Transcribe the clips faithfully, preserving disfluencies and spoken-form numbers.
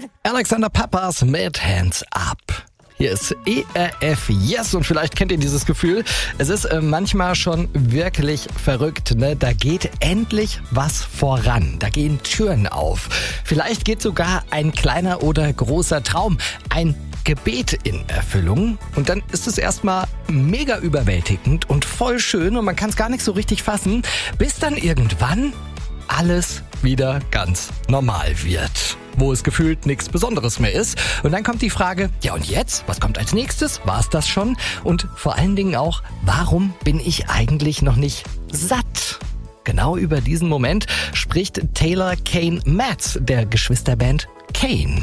Alexander Pappas mit Hands Up. Hier ist E R F Yes und vielleicht kennt ihr dieses Gefühl. Es ist äh, manchmal schon wirklich verrückt, ne? Da geht endlich was voran. Da gehen Türen auf. Vielleicht geht sogar ein kleiner oder großer Traum, ein Gebet in Erfüllung. Und dann ist es erstmal mega überwältigend und voll schön und man kann es gar nicht so richtig fassen, bis dann irgendwann alles wieder ganz normal wird, wo es gefühlt nichts Besonderes mehr ist. Und dann kommt die Frage, ja und jetzt? Was kommt als nächstes? War es das schon? Und vor allen Dingen auch, warum bin ich eigentlich noch nicht satt? Genau über diesen Moment spricht Taylor Kane Matz der Geschwisterband Kane.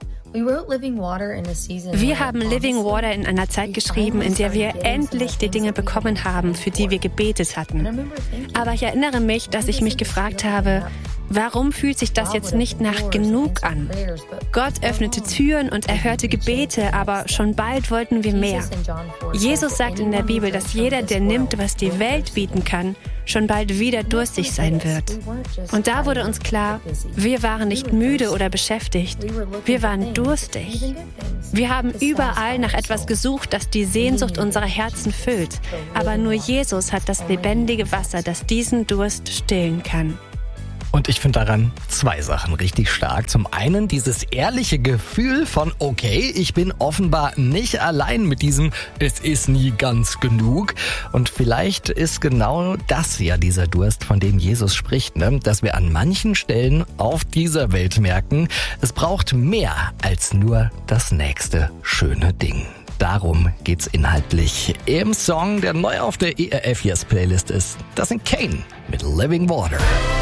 Wir haben Living Water in einer Zeit geschrieben, in der wir endlich die Dinge bekommen haben, für die wir gebetet hatten. Aber ich erinnere mich, dass ich mich gefragt habe, warum fühlt sich das jetzt nicht nach genug an? Gott öffnete Türen und erhörte Gebete, aber schon bald wollten wir mehr. Jesus sagt in der Bibel, dass jeder, der nimmt, was die Welt bieten kann, schon bald wieder durstig sein wird. Und da wurde uns klar, wir waren nicht müde oder beschäftigt, wir waren durstig. Wir haben überall nach etwas gesucht, das die Sehnsucht unserer Herzen füllt. Aber nur Jesus hat das lebendige Wasser, das diesen Durst stillen kann. Und ich finde daran zwei Sachen richtig stark. Zum einen dieses ehrliche Gefühl von, okay, ich bin offenbar nicht allein mit diesem, es ist nie ganz genug. Und vielleicht ist genau das ja dieser Durst, von dem Jesus spricht, ne? Dass wir an manchen Stellen auf dieser Welt merken, es braucht mehr als nur das nächste schöne Ding. Darum geht's inhaltlich im Song, der neu auf der E R F Yes Playlist ist. Das sind Kane mit Living Water.